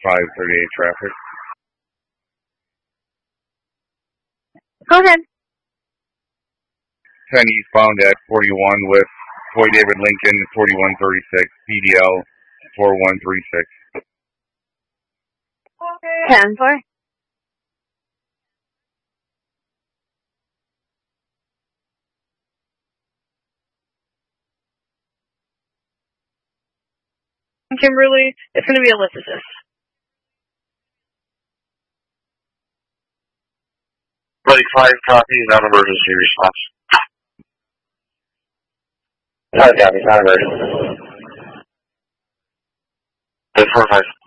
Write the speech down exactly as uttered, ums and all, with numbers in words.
five thirty-eight traffic. Go ahead. ten eastbound at forty-one with Floyd David Lincoln, forty-one thirty-six, P D L four one three six. ten four. Kimberly, it's going to be a list assist. Lake five copy, non-emergency response. five copy, non-emergency. ten four five.